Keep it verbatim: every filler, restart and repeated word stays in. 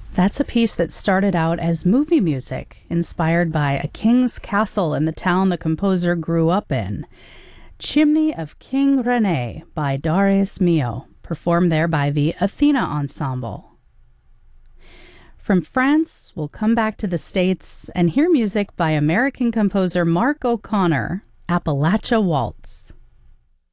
That's a piece that started out as movie music, inspired by a king's castle in the town the composer grew up in. Chimney of King René by Darius Milhaud, performed there by the Athena Ensemble. From France, we'll come back to the States and hear music by American composer Mark O'Connor, Appalachia Waltz.